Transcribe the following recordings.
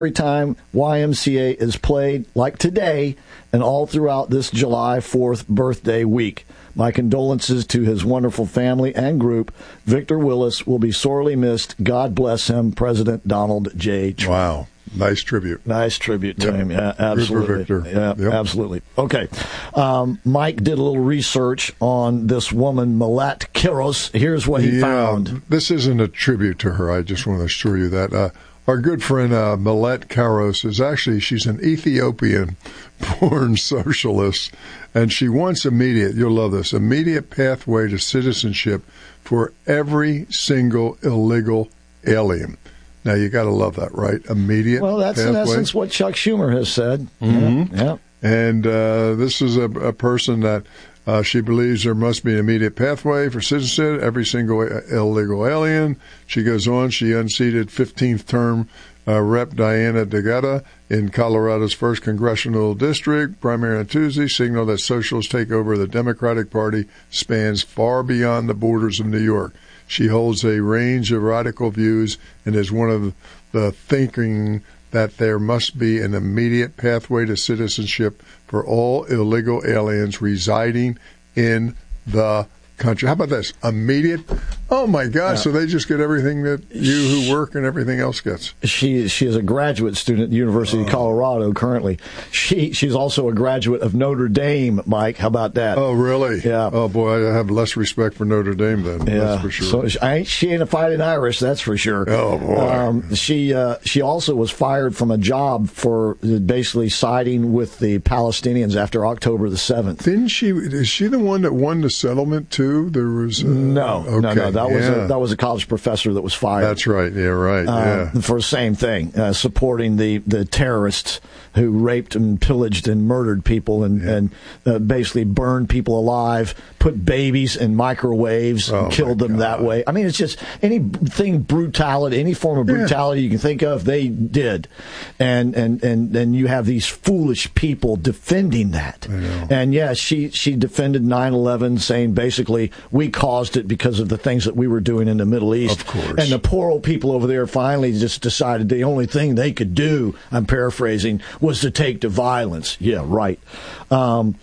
every time YMCA is played, like today, and all throughout this July 4th birthday week. My condolences to his wonderful family and group. Victor Willis will be sorely missed. God bless him, President Donald J. Trump. Wow. Nice tribute. Nice tribute to him. Yeah, absolutely. Victor. Yeah, absolutely. Okay. Mike did a little research on this woman, Malat Kiros. Here's what he found. This isn't a tribute to her. I just want to assure you that. Our good friend Malat Kiros she's an Ethiopian-born socialist, and she wants you'll love this, immediate pathway to citizenship for every single illegal alien. Now, you got to love that, right? Immediate Well, that's pathway. in essence what Chuck Schumer has said. Mm-hmm. Yeah. And this is a person that she believes there must be an immediate pathway for citizenship, every single illegal alien. She goes on, she unseated 15th term Rep. Diana DeGetta in Colorado's 1st Congressional District. Primary on Tuesday signaled that socialists take over the Democratic Party spans far beyond the borders of New York. She holds a range of radical views and is one of the thinking that there must be an immediate pathway to citizenship for all illegal aliens residing in the country. How about this? Immediate? Oh, my God. So they just get everything that you who work and everything else gets. She is a graduate student at the University of Colorado currently. She's also a graduate of Notre Dame, Mike. How about that? Oh, really? Yeah. Oh, boy, I have less respect for Notre Dame then. Yeah. That's for sure. So she ain't a fighting Irish, that's for sure. Oh, boy. She also was fired from a job for basically siding with the Palestinians after October the 7th. Is she the one that won the settlement, too? There was No. Okay. That was a college professor that was fired. That's right. Yeah, right. For the same thing, supporting the terrorists who raped and pillaged and murdered people and basically burned people alive, put babies in microwaves and killed them that way. I mean, it's just any form of brutality you can think of, they did. And you have these foolish people defending that. And yeah, she defended 9/11, saying basically we caused it because of the things that we were doing in the Middle East. Of course. And the poor old people over there finally just decided the only thing they could do, I'm paraphrasing, was to take to violence. Yeah, right. And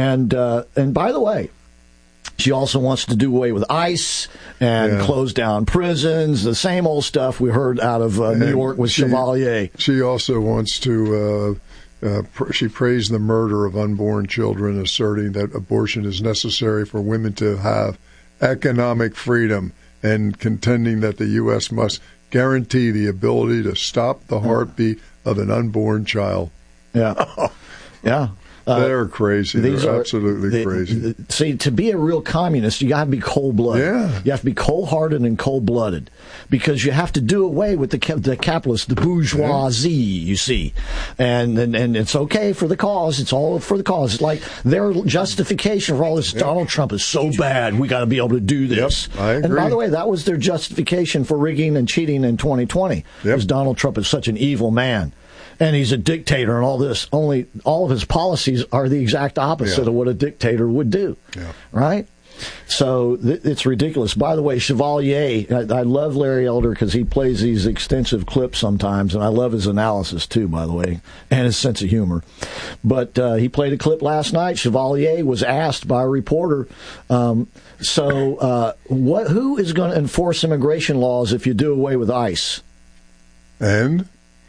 by the way, she also wants to do away with ICE and close down prisons, the same old stuff we heard out of New York with Chevalier. She also wants to... she praised the murder of unborn children, asserting that abortion is necessary for women to have economic freedom and contending that the U.S. must guarantee the ability to stop the heartbeat of an unborn child. Yeah. Yeah. They're crazy. They're absolutely crazy. See, to be a real communist, you got to be cold-blooded. Yeah. You have to be cold-hearted and cold-blooded because you have to do away with the capitalists, the bourgeoisie, you see. And it's okay for the cause. It's all for the cause. It's like their justification for all this, Donald Trump is so bad, we got to be able to do this. Yep, I agree. And by the way, that was their justification for rigging and cheating in 2020, because Donald Trump is such an evil man. And he's a dictator and all this. Only all of his policies are the exact opposite of what a dictator would do. Yeah. Right? So it's ridiculous. By the way, Chevalier, I love Larry Elder because he plays these extensive clips sometimes, and I love his analysis too, by the way, and his sense of humor. But he played a clip last night. Chevalier was asked by a reporter, who is going to enforce immigration laws if you do away with ICE? And?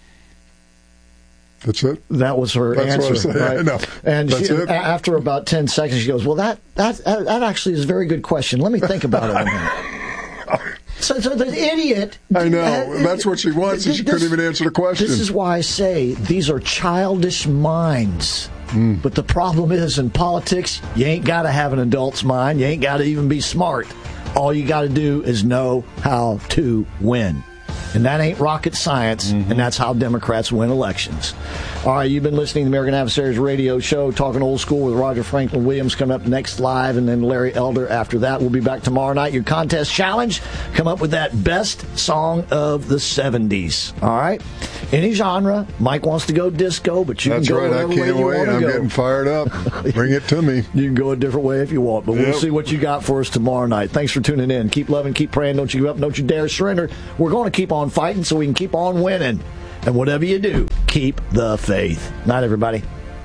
That's it? That was her answer. Right? No, and after about 10 seconds, she goes, well, that actually is a very good question. Let me think about it a minute. So the idiot... I know. That's what she wants, and she couldn't even answer the question. This is why I say these are childish minds. But the problem is, in politics, you ain't got to have an adult's mind. You ain't got to even be smart. All you got to do is know how to win. And that ain't rocket science, and that's how Democrats win elections. All right, you've been listening to the American Adversaries Radio Show, talking old school with Roger Franklin Williams coming up next live, and then Larry Elder after that. We'll be back tomorrow night. Your contest challenge, come up with that best song of the 70s. All right? Any genre. Mike wants to go disco, but you can go whatever way you want to go. I'm getting fired up. Bring it to me. You can go a different way if you want, but we'll see what you got for us tomorrow night. Thanks for tuning in. Keep loving, keep praying. Don't you give up. Don't you dare surrender. We're going to keep on fighting so we can keep on winning. And whatever you do, keep the faith. Night, everybody.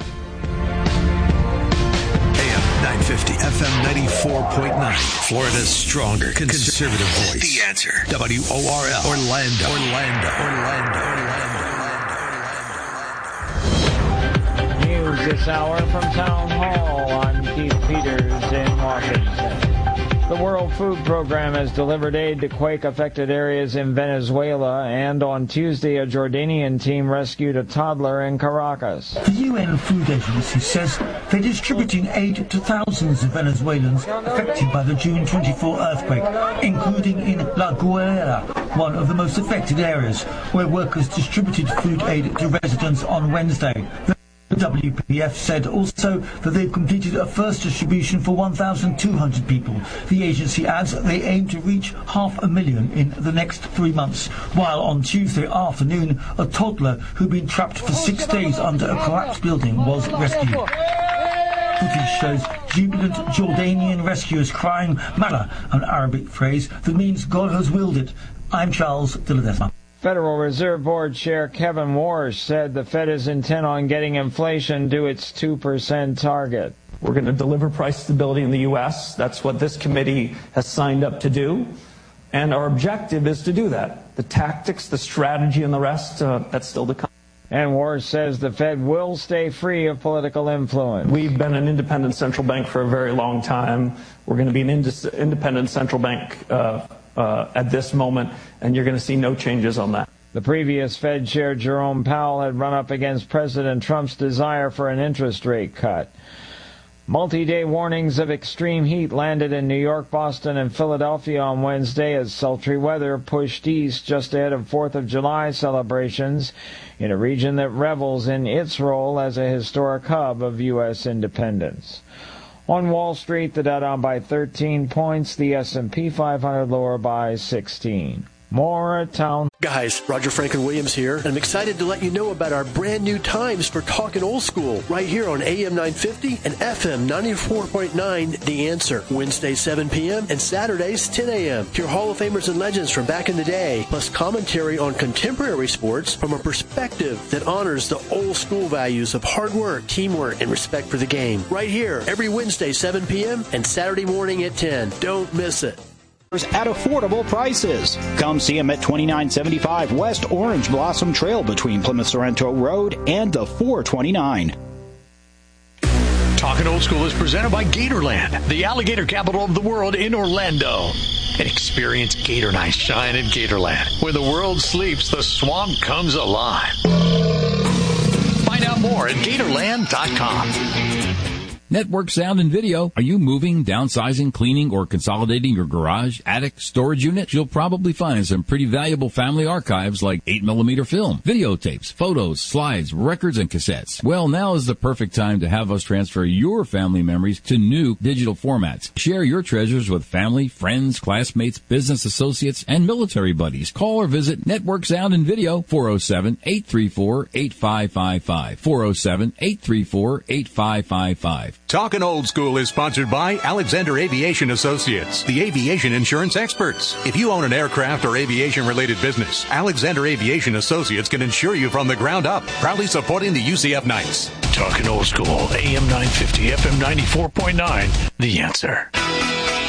AM 950, FM 94.9. Florida's stronger conservative voice. The Answer. WORL. Orlando. News this hour from Town Hall. I'm Keith Peters in Washington. The World Food Program has delivered aid to quake-affected areas in Venezuela, and on Tuesday a Jordanian team rescued a toddler in Caracas. The UN Food Agency says they're distributing aid to thousands of Venezuelans affected by the June 24 earthquake, including in La Guaira, one of the most affected areas, where workers distributed food aid to residents on Wednesday. The WPF said also that they've completed a first distribution for 1,200 people. The agency adds they aim to reach 500,000 in the next 3 months, while on Tuesday afternoon a toddler who'd been trapped for 6 days under a collapsed building was rescued. Footage shows jubilant Jordanian rescuers crying Mala, an Arabic phrase that means God has willed it. I'm Charles Dilladesma. Federal Reserve Board Chair Kevin Warsh said the Fed is intent on getting inflation to its 2% target. We're going to deliver price stability in the U.S. That's what this committee has signed up to do. And our objective is to do that. The tactics, the strategy, and the rest, that's still to come. And Warsh says the Fed will stay free of political influence. We've been an independent central bank for a very long time. We're going to be an independent central bank at this moment, and you're going to see no changes on that. The previous Fed Chair Jerome Powell had run up against President Trump's desire for an interest rate cut. Multi-day warnings of extreme heat landed in New York, Boston, and Philadelphia on Wednesday as sultry weather pushed east just ahead of 4th of July celebrations in a region that revels in its role as a historic hub of U.S. independence. On Wall Street, the Dow down by 13 points, the S&P 500 lower by 16. More at Town. Guys, Roger Franklin-Williams here, and I'm excited to let you know about our brand new times for Talkin' Old School right here on AM 950 and FM 94.9, The Answer. Wednesdays 7 p.m. and Saturdays 10 a.m. Hear Hall of Famers and legends from back in the day, plus commentary on contemporary sports from a perspective that honors the old school values of hard work, teamwork, and respect for the game. Right here, every Wednesday 7 p.m. and Saturday morning at 10. Don't miss it. At affordable prices. Come see him at 2975 West Orange Blossom Trail between Plymouth Sorrento Road and the 429. Talking Old School is presented by Gatorland, the alligator capital of the world in Orlando. And experience Gator Night shine in Gatorland. When the world sleeps, the swamp comes alive. Find out more at Gatorland.com. Network Sound and Video. Are you moving, downsizing, cleaning, or consolidating your garage, attic, storage unit? You'll probably find some pretty valuable family archives like 8mm film, videotapes, photos, slides, records, and cassettes. Well, now is the perfect time to have us transfer your family memories to new digital formats. Share your treasures with family, friends, classmates, business associates, and military buddies. Call or visit Network Sound and Video, 407-834-8555, 407-834-8555. Talkin' Old School is sponsored by Alexander Aviation Associates, the aviation insurance experts. If you own an aircraft or aviation-related business, Alexander Aviation Associates can insure you from the ground up, proudly supporting the UCF Knights. Talking Old School, AM 950, FM 94.9, The Answer.